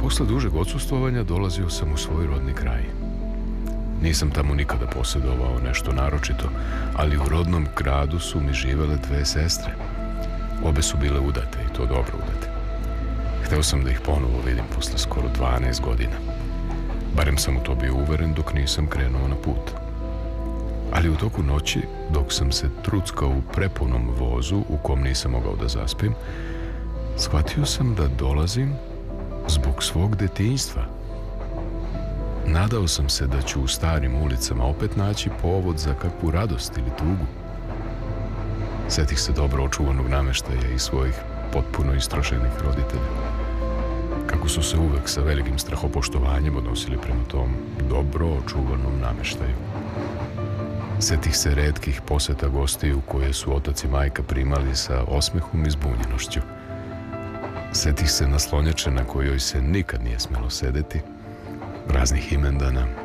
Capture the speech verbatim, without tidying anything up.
Posle dužeg odsustvovanja dolazio sam u svoj rodni kraj. Nisam tamo nikada posjedovao nešto naročito, ali u rodnom gradu su mi živele dve sestre. Obe su bile udate i to dobro udate. Hteo sam da ih ponovo vidim posle skoro dvanaest godina. Barem sam u to bio uveren dok nisam krenuo na put. Ali u toku noći, dok sam se truckao u prepunom vozu u kom nisam mogao da zaspim, shvatio sam da dolazim zbog svog detinjstva. Nadao sam se da ću u starim ulicama opet naći povod za kakvu radost ili tugu. Setih se dobro očuvanog nameštaja i svojih potpuno istrošenih roditelja. Kako su se uvek sa velikim strahopoštovanjem odnosili prema tom dobro očuvanom nameštaju. Setih se retkih poseta gostiju koje su otac i majka primali sa osmehom i zbunjenošću. Setih se naslonjače na kojoj se nikad nije smelo sedeti, raznih imendana,